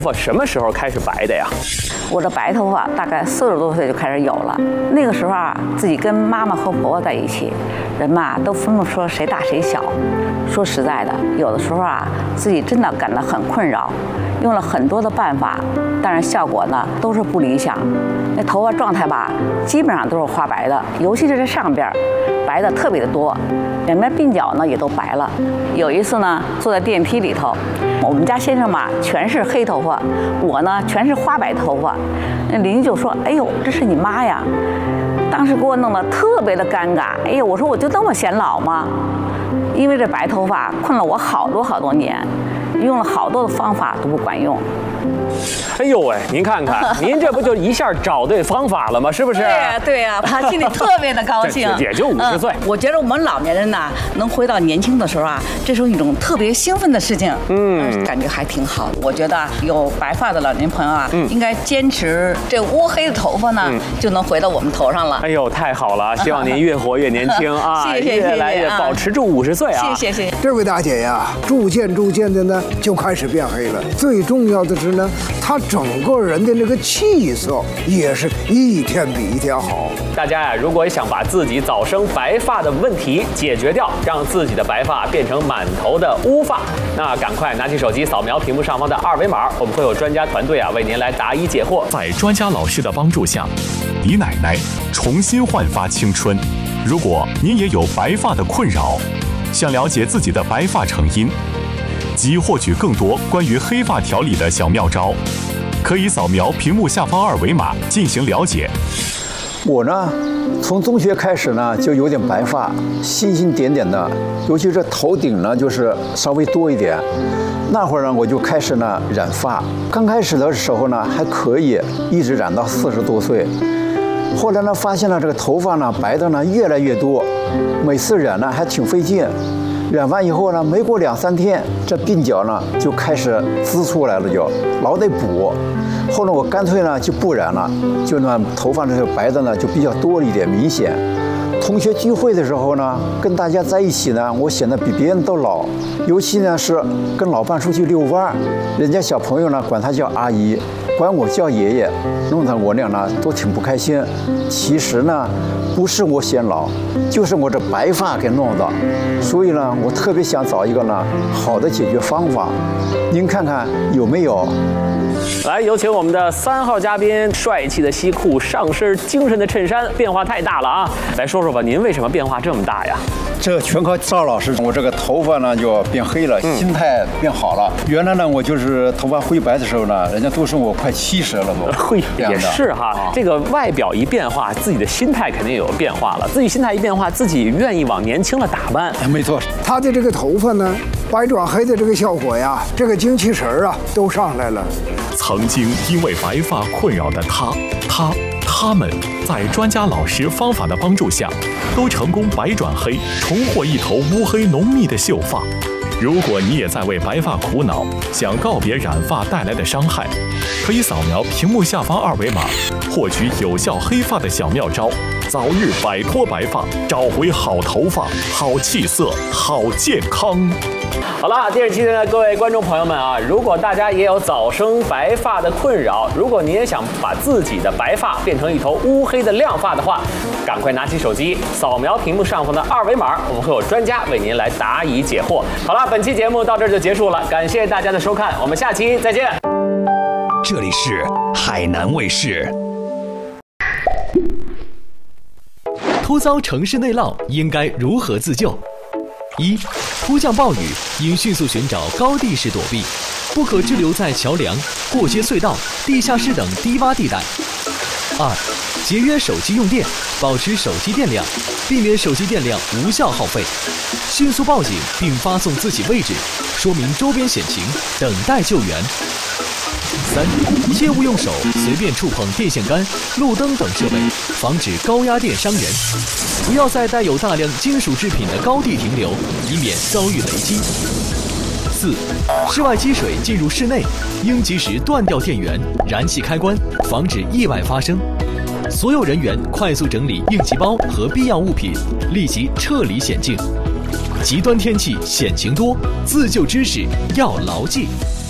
什么时候开始白的呀？ 我的白头发大概40多岁就开始有了。那个时候啊，自己跟妈妈和婆婆在一起，人嘛都分不出谁大谁小。说实在的，有的时候啊，自己真的感到很困扰，用了很多的办法，但是效果呢都是不理想。那头发状态吧，基本上都是花白的，尤其是这上边白的特别的多，两边鬓角呢也都白了。有一次呢，坐在电梯里头，我们家先生嘛全是黑头发，我呢全是花白头发。那邻居就说：“哎呦，这是你妈呀！”当时给我弄得特别的尴尬。哎呦，我说我就那么显老吗？因为这白头发困了我好多年，用了好多的方法都不管用。 哎呦喂，您看看，您这不就一下找对方法了吗？是不是？ 对呀，他心里特别的高兴。 也就50岁。 我觉得我们老年人呐，能回到年轻的时候啊，这是一种特别兴奋的事情。感觉还挺好。我觉得有白发的老年朋友啊，应该坚持这乌黑的头发呢，就能回到我们头上了。 哎呦，太好了！希望您越活越年轻啊， 谢谢， 越来越保持住50岁啊！ 谢谢。 这位大姐呀，逐渐的呢就开始变黑了。最重要的是呢，她整个人的那个气色也是一天比一天好。 大家呀，如果想把自己早生白发的问题解决掉，让自己的白发变成满头的乌发，那赶快拿起手机扫描屏幕上方的2维码，我们会有专家团队啊为您来答疑解惑。 在专家老师的帮助下，李奶奶重新焕发青春。如果您也有白发的困扰，想了解自己的白发成因及获取更多关于黑发调理的小妙招，可以扫描屏幕下方2维码进行了解。 我呢，从中学开始呢，就有点白发，星点点的，尤其是头顶呢，就是稍微多一点。那会儿呢，我就开始呢染发。刚开始的时候呢，还可以，一直染到40多岁。后来呢，发现了这个头发呢白的呢越来越多，每次染呢还挺费劲。染完以后呢，没过2、3天，这鬓角呢就开始滋出来了，就老得补。后来我干脆呢就不染了，就呢头发这个白的呢就比较多一点，明显。同学聚会的时候呢，跟大家在一起呢，我显得比别人都老。尤其呢是跟老伴出去遛弯，人家小朋友呢管他叫阿姨，管我叫爷爷，弄得我俩呢都挺不开心。其实呢，不是我显老，就是我这白发给弄的。所以呢，我特别想找一个呢好的解决方法，您看看有没有？ 来，有请我们的3号嘉宾，帅气的西裤，上身精神的衬衫，变化太大了啊！来说说吧，您为什么变化这么大呀？ 这全靠赵老师，我这个头发呢就变黑了，心态变好了。原来呢，我就是头发灰白的时候呢，人家都说我快70了都。 会也是哈，这个外表一变化，自己的心态肯定有变化了。自己心态一变化，自己愿意往年轻了打扮。 没错， 他的这个头发呢，白转黑的这个效果呀，这个精气神啊都上来了。 曾经因为白发困扰的他们，在专家老师方法的帮助下，都成功白转黑，重获一头乌黑浓密的秀发。如果你也在为白发苦恼，想告别染发带来的伤害，可以扫描屏幕下方2维码，获取有效黑发的小妙招，早日摆脱白发，找回好头发、好气色、好健康。 好了，电视机前的各位观众朋友们啊，如果大家也有早生白发的困扰，如果你也想把自己的白发变成一头乌黑的亮发的话，赶快拿起手机扫描屏幕上方的2维码，我们会有专家为您来答疑解惑。好了，本期节目到这儿就结束了，感谢大家的收看，我们下期再见。 这里是海南卫视。 突遭城市内涝，应该如何自救？1. 突降暴雨，应迅速寻找高地势躲避，不可滞留在桥梁、过街隧道、地下室等低洼地带。2. 节约手机用电，保持手机电量，避免手机电量无效耗费。迅速报警并发送自己位置，说明周边险情，等待救援。3. 切勿用手随便触碰电线杆、路灯等设备，防止高压电伤人。不要在带有大量金属制品的高地停留，以免遭遇雷击。4. 室外积水进入室内，应及时断掉电源、燃气开关，防止意外发生。所有人员快速整理应急包和必要物品，立即撤离险境。极端天气险情多，自救知识要牢记。